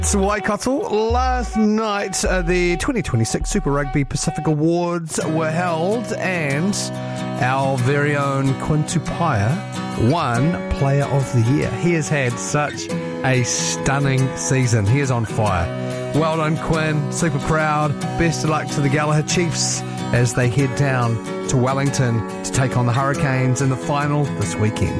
It's Waikato. Last night, the 2026 Super Rugby Pacific Awards were held, and our very own Quinn Tupaia won Player of the Year. He has had such a stunning season. He is on fire. Well done, Quinn. Super proud. Best of luck to the Gallagher Chiefs as they head down to Wellington to take on the Hurricanes in the final this weekend.